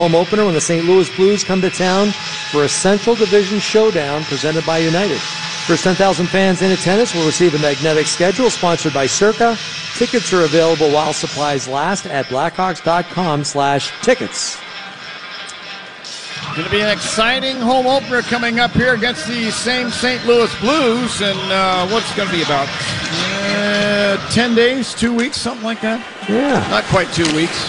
home opener when the St. Louis Blues come to town for a Central Division showdown presented by United. First 10,000 fans in attendance will receive a magnetic schedule sponsored by Circa. Tickets are available while supplies last at blackhawks.com/tickets. Going to be an exciting home opener coming up here against the same St. Louis Blues. And what's going to be about 10 days, 2 weeks, something like that? Yeah. Not quite 2 weeks.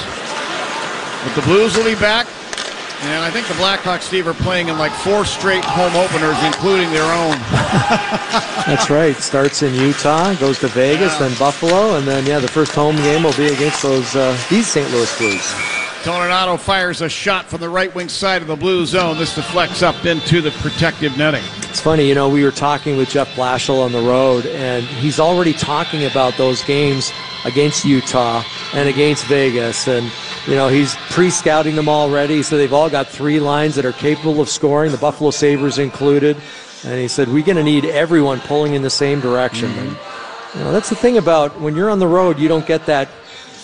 But the Blues will be back. And I think the Blackhawks, Steve, are playing in like 4 straight home openers, including their own. That's right. Starts in Utah, goes to Vegas, then Buffalo, and then, the first home game will be against these St. Louis Blues. Toninato fires a shot from the right wing side of the blue zone. This deflects up into the protective netting. It's funny, we were talking with Jeff Blashill on the road, and he's already talking about those games against Utah and against Vegas, and he's pre-scouting them already, so they've all got 3 lines that are capable of scoring, the Buffalo Sabres included. And he said, we're going to need everyone pulling in the same direction. Mm-hmm. And, that's the thing about when you're on the road, you don't get the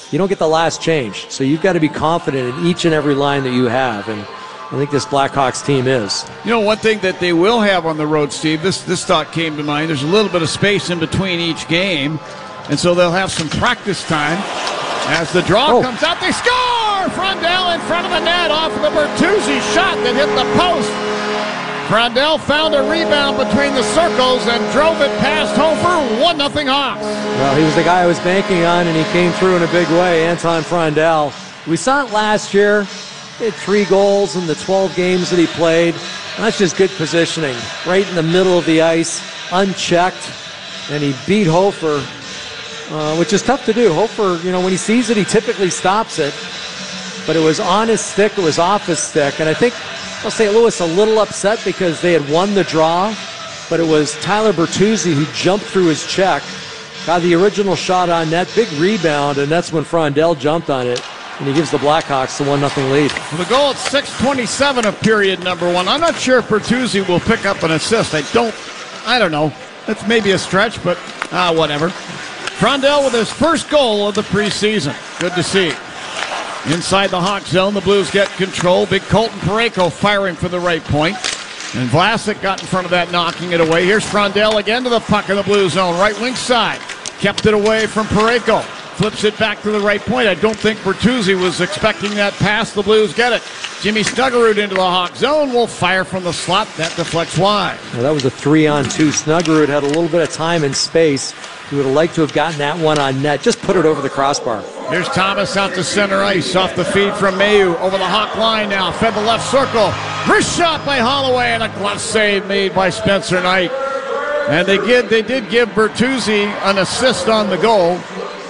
last change. So you've got to be confident in each and every line that you have. And I think this Blackhawks team is. One thing that they will have on the road, Steve, this thought came to mind. There's a little bit of space in between each game. And so they'll have some practice time. As the draw comes out, they score! Frondell in front of the net off of the Bertuzzi shot that hit the post. Frondell found a rebound between the circles and drove it past Hofer. 1-0 Hawks. Well, he was the guy I was banking on, and he came through in a big way, Anton Frondell. We saw it last year. He had 3 goals in the 12 games that he played. And that's just good positioning. Right in the middle of the ice, unchecked, and he beat Hofer. Which is tough to do. Hofer, when he sees it, he typically stops it. But it was on his stick, it was off his stick. And I think St. Louis a little upset because they had won the draw. But it was Tyler Bertuzzi who jumped through his check, got the original shot on net, big rebound, and that's when Frondell jumped on it. And he gives the Blackhawks the 1-0 lead. Well, the goal at 6:27 of period number 1. I'm not sure if Bertuzzi will pick up an assist. I don't know. That's maybe a stretch, but whatever. Frondell with his first goal of the preseason. Good to see. Inside the Hawk zone, the Blues get control. Big Colton Parayko firing for the right point. And Vlasic got in front of that, knocking it away. Here's Frondell again to the puck in the blue zone. Right wing side. Kept it away from Parayko. Flips it back to the right point. I don't think Bertuzzi was expecting that pass. The Blues get it. Jimmy Snuggerud into the Hawk zone. Will fire from the slot. That deflects wide. Well, that was a 3-on-2. Snuggerud had a little bit of time and space. He would have liked to have gotten that one on net. Just put it over the crossbar. Here's Thomas out to center ice off the feed from Mayu. Over the Hawk line now. Fed the left circle. Wrist shot by Holloway and a glove save made by Spencer Knight. And they did give Bertuzzi an assist on the goal.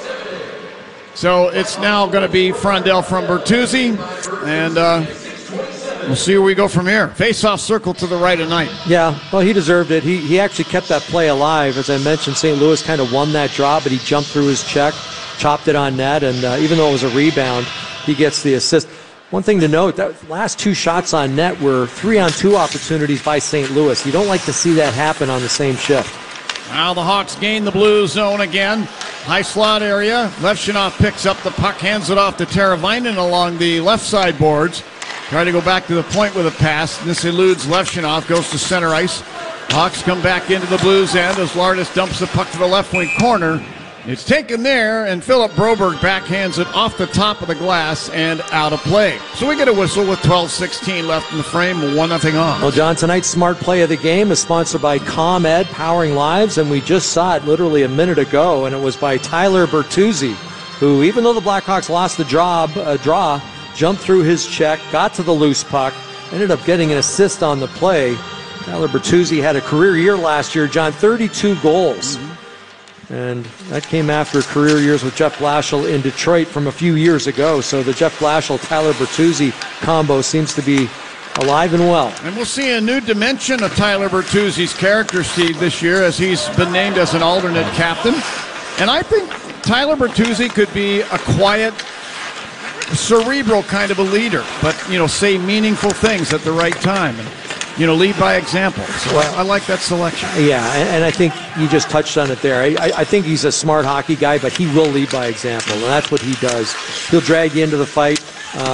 So it's now going to be Frondell from Bertuzzi. And we'll see where we go from here. Face-off circle to the right of Knight. Yeah, well, he deserved it. He actually kept that play alive. As I mentioned, St. Louis kind of won that draw, but he jumped through his check, chopped it on net, and even though it was a rebound, he gets the assist. One thing to note, that last 2 shots on net were 3-on-2 opportunities by St. Louis. You don't like to see that happen on the same shift. Now the Hawks gain the blue zone again. High slot area. Levshunov picks up the puck, hands it off to Teravainen along the left side boards. Trying to go back to the point with a pass. This eludes Levshunov, goes to center ice. Hawks come back into the Blues end as Lardis dumps the puck to the left wing corner. It's taken there, and Philip Broberg backhands it off the top of the glass and out of play. So we get a whistle with 12:16 left in the frame, 1-0 Hawks. Well, John, tonight's smart play of the game is sponsored by ComEd, powering lives, and we just saw it literally a minute ago, and it was by Tyler Bertuzzi, who, even though the Blackhawks lost the draw, jumped through his check, got to the loose puck, ended up getting an assist on the play. Tyler Bertuzzi had a career year last year, John, 32 goals. Mm-hmm. And that came after career years with Jeff Blashill in Detroit from a few years ago. So the Jeff Blashill-Tyler Bertuzzi combo seems to be alive and well. And we'll see a new dimension of Tyler Bertuzzi's character, Steve, this year as he's been named as an alternate captain. And I think Tyler Bertuzzi could be a quiet, cerebral kind of a leader, but, say meaningful things at the right time. And, lead by example. So I like that selection. Yeah, and I think you just touched on it there. I think he's a smart hockey guy, but he will lead by example, and that's what he does. He'll drag you into the fight.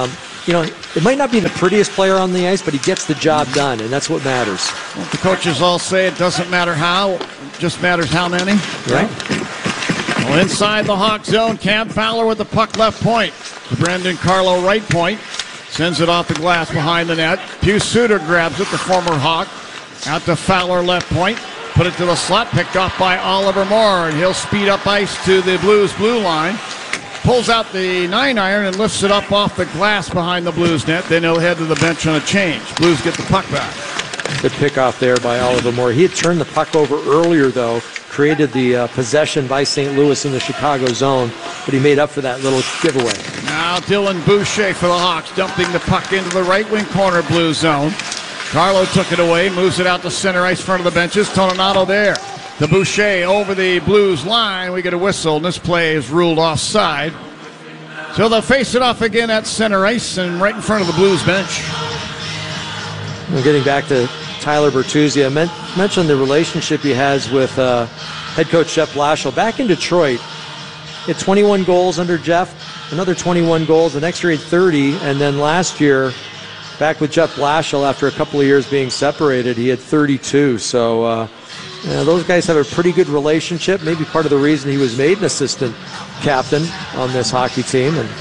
it might not be the prettiest player on the ice, but he gets the job done, and that's what matters. Well, the coaches all say it doesn't matter how, it just matters how many. Right. Well, inside the Hawk zone, Cam Fowler with the puck left point. Brendan Carlo right point. Sends it off the glass behind the net. Pius Suter grabs it, the former Hawk. Out to Fowler left point. Put it to the slot, picked off by Oliver Moore, and he'll speed up ice to the Blues blue line. Pulls out the 9-iron and lifts it up off the glass behind the Blues net. Then he'll head to the bench on a change. Blues get the puck back. Good pickoff there by Oliver Moore. He had turned the puck over earlier, though, created the possession by St. Louis in the Chicago zone, but he made up for that little giveaway. Now Dylan Boucher for the Hawks, dumping the puck into the right wing corner Blues zone. Carlo took it away, moves it out to center ice, front of the benches. Toninato there. To Boucher over the Blues line. We get a whistle, and this play is ruled offside. So they'll face it off again at center ice and right in front of the Blues bench. We're getting back to Tyler Bertuzzi. I mentioned the relationship he has with head coach Jeff Blashill. Back in Detroit, he had 21 goals under Jeff, another 21 goals. The next year he had 30, and then last year, back with Jeff Blashill after a couple of years being separated, he had 32. So those guys have a pretty good relationship. Maybe part of the reason he was made an assistant captain on this hockey team, and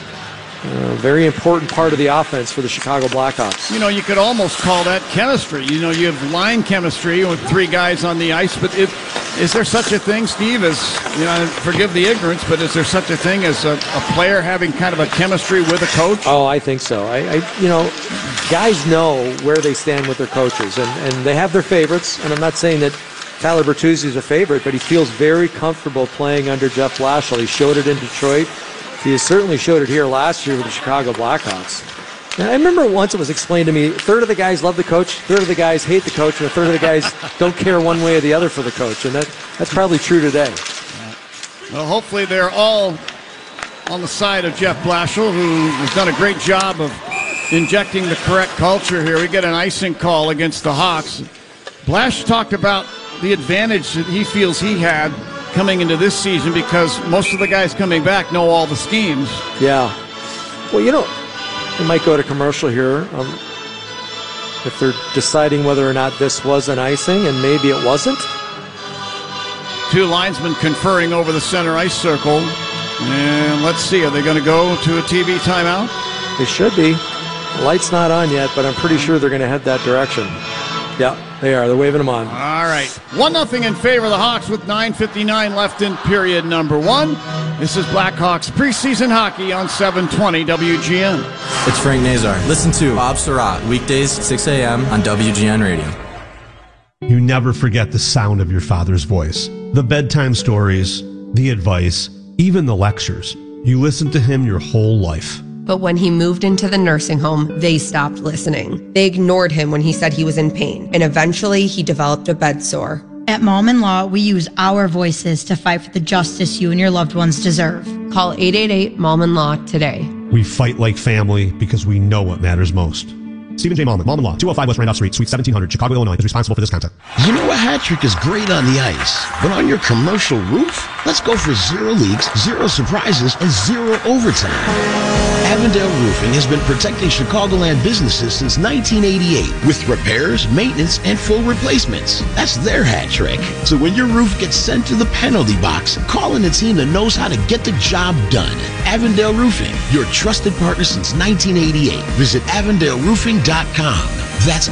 a very important part of the offense for the Chicago Blackhawks. You could almost call that chemistry. You have line chemistry with three guys on the ice, but is there such a thing, Steve, as, forgive the ignorance, but is there such a thing as a player having kind of a chemistry with a coach? Oh, I think so. Guys know where they stand with their coaches, and they have their favorites, and I'm not saying that Tyler Bertuzzi is a favorite, but he feels very comfortable playing under Jeff Blashill. He showed it in Detroit. He certainly showed it here last year with the Chicago Blackhawks. Now, I remember once it was explained to me, a third of the guys love the coach, a third of the guys hate the coach, and a third of the guys don't care one way or the other for the coach, and that's probably true today. Well, hopefully they're all on the side of Jeff Blashill, who has done a great job of injecting the correct culture here. We get an icing call against the Hawks. Blash talked about the advantage that he feels he had coming into this season because most of the guys coming back know all the schemes. Yeah. Well, we might go to commercial here if they're deciding whether or not this was an icing, and maybe it wasn't. Two linesmen conferring over the center ice circle. And let's see, are they going to go to a TV timeout? They should be. The light's not on yet, but I'm pretty sure they're going to head that direction. Yeah, they are. They're waving them on. All right. 1-0 in favor of the Hawks with 9:59 left in period number one. This is Blackhawks preseason hockey on 720 WGN. It's Frank Nazar. Listen to Bob Surratt, weekdays, 6 a.m. on WGN Radio. You never forget the sound of your father's voice. The bedtime stories, the advice, even the lectures. You listened to him your whole life. But when he moved into the nursing home, they stopped listening. They ignored him when he said he was in pain, and eventually he developed a bed sore. At Mom and Law, we use our voices to fight for the justice you and your loved ones deserve. Call 888-MOM-AND-LAW today. We fight like family because we know what matters most. Stephen J. Mallman, Mom and Law, 205 West Randolph Street, Suite 1700, Chicago, Illinois, is responsible for this content. You know, a hat trick is great on the ice, but on your commercial roof? Let's go for 0 leaks, 0 surprises, and 0 overtime. Avondale Roofing has been protecting Chicagoland businesses since 1988 with repairs, maintenance, and full replacements. That's their hat trick. So when your roof gets sent to the penalty box, call in a team that knows how to get the job done. Avondale Roofing, your trusted partner since 1988. Visit AvondaleRoofing.com. That's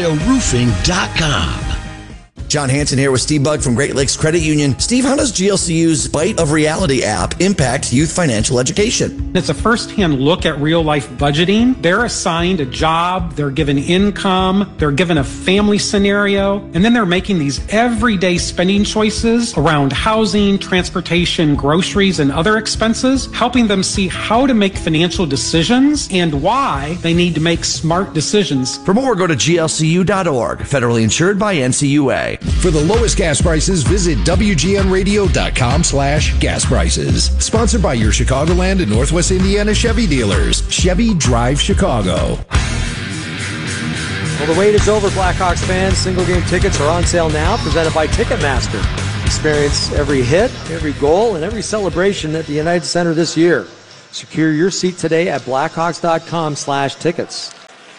AvondaleRoofing.com. John Hanson here with Steve Bugg from Great Lakes Credit Union. Steve, how does GLCU's Bite of Reality app impact youth financial education? It's a first-hand look at real-life budgeting. They're assigned a job, they're given income, they're given a family scenario, and then they're making these everyday spending choices around housing, transportation, groceries, and other expenses, helping them see how to make financial decisions and why they need to make smart decisions. For more, go to glcu.org, federally insured by NCUA. For the lowest gas prices, visit WGNradio.com/gas prices. Sponsored by your Chicagoland and Northwest Indiana Chevy dealers. Chevy Drive Chicago. Well, the wait is over, Blackhawks fans. Single game tickets are on sale now, presented by Ticketmaster. Experience every hit, every goal, and every celebration at the United Center this year. Secure your seat today at blackhawks.com/tickets.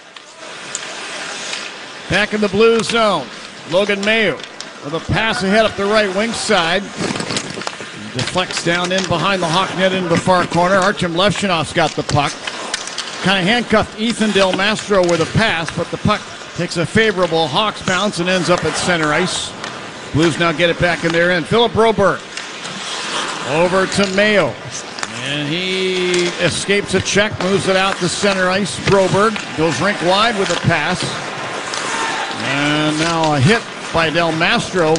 Back in the blue zone, Logan Mayo with a pass ahead up the right wing side. Deflects down in behind the Hawk net into the far corner. Artem Levshinov's got the puck. Kind of handcuffed Ethan Del Mastro with a pass, but the puck takes a favorable Hawks bounce and ends up at center ice. Blues now get it back in their end. Philip Broberg over to Mayo. And he escapes a check, moves it out to center ice. Broberg goes rink wide with a pass. And now a hit by Del Mastro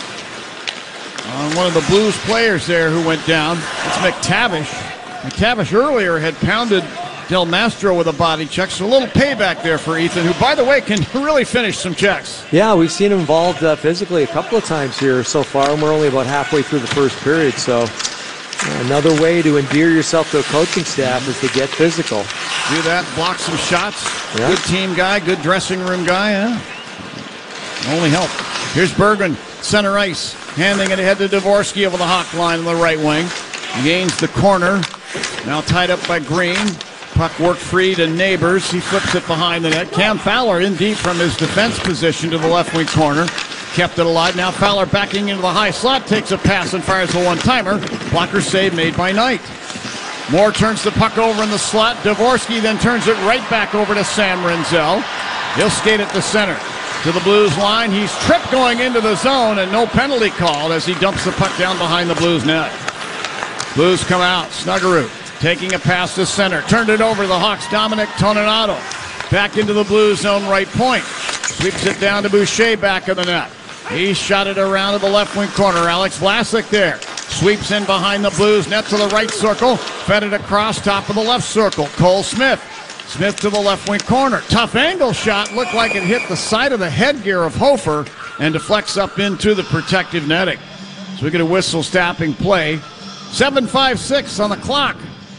on one of the Blues players there who went down. It's McTavish. McTavish earlier had pounded Del Mastro with a body check, so a little payback there for Ethan, who, by the way, can really finish some checks. Yeah, we've seen him involved physically a couple of times here so far, and we're only about halfway through the first period, so another way to endear yourself to a coaching staff is to get physical. Do that, block some shots. Yeah. Good team guy, good dressing room guy, huh? Only help. Here's Berggren, center ice, handing it ahead to Dvorsky over the Hawk line on the right wing. Gains the corner, now tied up by Green. Puck worked free to Neighbors. He flips it behind the net. Cam Fowler in deep from his defense position to the left wing corner. Kept it alive. Now Fowler backing into the high slot. Takes a pass and fires a one-timer. Blocker save made by Knight. Moore turns the puck over in the slot. Dvorsky then turns it right back over to Sam Renzel. He'll skate it to center. To the Blues line. He's tripped going into the zone and no penalty called as he dumps the puck down behind the Blues net. Blues come out. Snuggerud taking a pass to center. Turned it over to the Hawks' Dominic Toninato. Back into the Blues zone right point. Sweeps it down to Boucher back of the net. He shot it around to the left wing corner. Alex Vlasic there. Sweeps in behind the Blues net to the right circle. Fed it across top of the left circle. Cole Smith. Smith to the left wing corner. Tough angle shot. Looked like it hit the side of the headgear of Hofer and deflects up into the protective netting. So we get a whistle stopping play. 7:56 on the clock.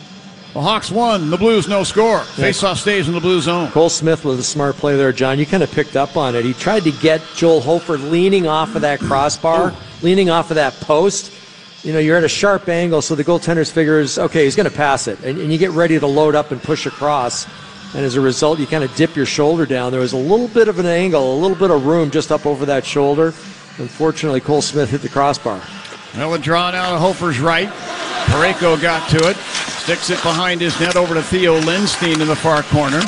The Hawks won. The Blues no score. Faceoff stays in the Blue zone. Cole Smith was a smart play there, John. You kind of picked up on it. He tried to get Joel Hofer leaning off of that crossbar, leaning off of that post. You know, you're at a sharp angle, so the goaltender figures, okay, he's going to pass it. And you get ready to load up and push across. And as a result, you kind of dip your shoulder down. There was a little bit of an angle, a little bit of room just up over that shoulder. Unfortunately, Cole Smith hit the crossbar. Well, a draw now to Hofer's right. Parayko got to it. Sticks it behind his net over to Theo Lindstein in the far corner.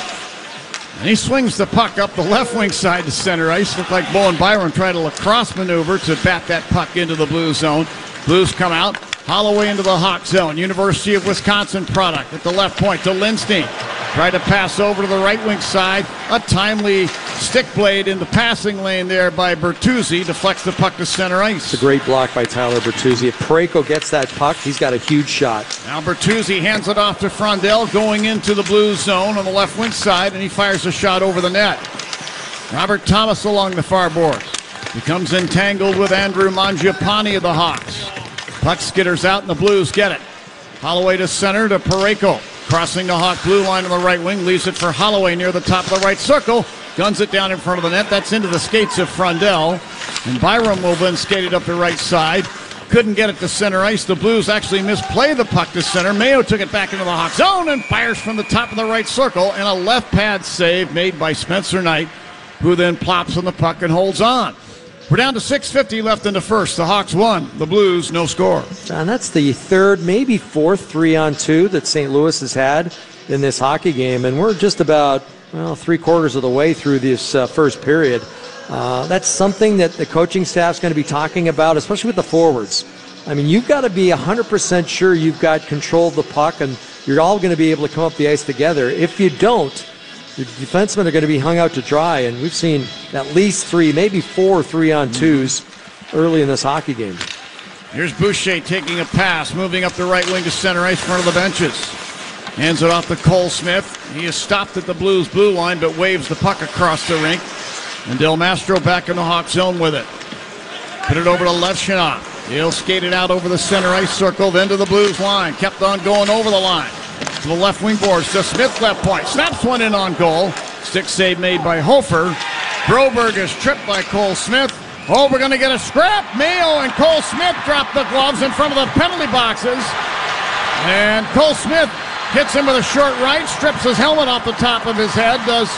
And he swings the puck up the left wing side to center ice. Looked like Bowen Byram tried a lacrosse maneuver to bat that puck into the Blue zone. Blues come out. Holloway into the Hawk zone. University of Wisconsin product at the left point to Lindstein. Tried to pass over to the right wing side. A timely stick blade in the passing lane there by Bertuzzi. Deflects the puck to center ice. It's a great block by Tyler Bertuzzi. If Parayko gets that puck, he's got a huge shot. Now Bertuzzi hands it off to Frondell going into the Blues zone on the left wing side, and he fires a shot over the net. Robert Thomas along the far boards. Becomes entangled with Andrew Mangiapane of the Hawks. Puck skitters out and the Blues get it. Holloway to center to Parayko. Crossing the Hawk blue line on the right wing. Leaves it for Holloway near the top of the right circle. Guns it down in front of the net. That's into the skates of Frondell. And Byram will then skate it up the right side. Couldn't get it to center ice. The Blues actually misplay the puck to center. Mayo took it back into the Hawk zone and fires from the top of the right circle. And a left pad save made by Spencer Knight, who then plops on the puck and holds on. We're down to 6:50 left in the first. The Hawks won. The Blues, no score. John, that's the third, maybe fourth 3-on-2 that St. Louis has had in this hockey game. And we're just about, well, 3/4 of the way through this first period. That's something that the coaching staff's going to be talking about, especially with the forwards. I mean, you've got to be 100% sure you've got control of the puck and you're all going to be able to come up the ice together. If you don't, the defensemen are going to be hung out to dry, and we've seen at least 3, maybe 4 3-on-2s early in this hockey game. Here's Boucher taking a pass, moving up the right wing to center ice, front of the benches. Hands it off to Cole Smith. He is stopped at the Blues blue line, but waves the puck across the rink. And Del Mastro back in the Hawk zone with it. Put it over to Levshinov. He'll skate it out over the center ice circle, then to the Blues line. Kept on going over the line. To the left wing boards to Smith left point. Snaps one in on goal. Stick save made by Hofer. Broberg is tripped by Cole Smith. Oh, we're going to get a scrap. Mayo and Cole Smith drop the gloves in front of the penalty boxes. And Cole Smith Hits him with a short right, strips his helmet off the top of his head, does